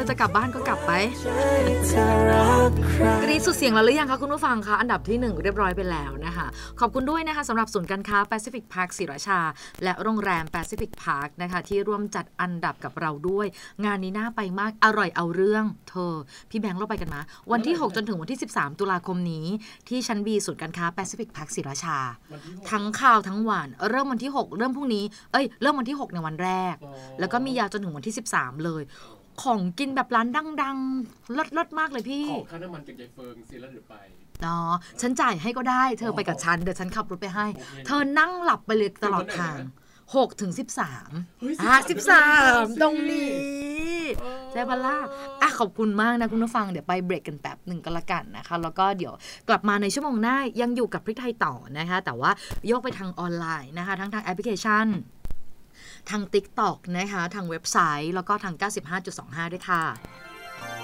จะกลับบ้านก็กลับไปกรี๊ดสุดเสียงแล้วหรือยังคะคุณผู้ฟังคะอันดับที่1เรียบร้อยไปแล้วนะคะขอบคุณด้วยนะคะสำหรับศูนย์การค้า Pacific Park ศรีราชาและโรงแรม Pacific Park นะคะที่ร่วมจัดอันดับกับเราด้วยงานนี้น่าไปมากอร่อยเอาเรื่องเธอพี่แบงค์เราไปกันมาวันที่6จนถึงวันที่13ตุลาคมนี้ที่ชั้น B ศูนย์การค้า Pacific Park ศรีราชาทั้งข่าวทั้งวันเริ่มวันที่6เริ่มพรุ่งนี้เริ่มวันที่6ในวันแรกแล้วก็มียาวจนถึงวันที่13เลยของกินแบบร้านดังๆเลิศมากเลยพี่ขอค่าน้ำมันจากยายเฟิงสิแล้วเดี๋ยวไปฉันจ่ายให้ก็ได้เธอไปกับฉันเดี๋ยวฉันขับรถไปให้เธอนั่งหลับไปเลยตลอดทาง6 ถึง 13 13ตรงนี้ใช่ปะล่ะขอบคุณมากนะคุณผู้ฟังเดี๋ยวไปเบรกกันแป๊บหนึ่งก็แล้วกันนะคะแล้วก็เดี๋ยวกลับมาในชั่วโมงหน้ายังอยู่กับพริกไทยต่อนะคะแต่ว่าโยกไปทางออนไลน์นะคะทั้งทางแอปพลิเคชันทาง TikTok นะคะทางเว็บไซต์แล้วก็ทาง 95.25 ด้วยค่ะ